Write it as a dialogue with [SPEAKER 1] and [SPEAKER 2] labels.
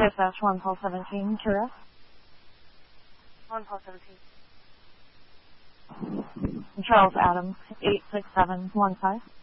[SPEAKER 1] Dispatch 1 Pulse 17, Kira.
[SPEAKER 2] 1 Pulse 17.
[SPEAKER 1] Charles Adams, 86715.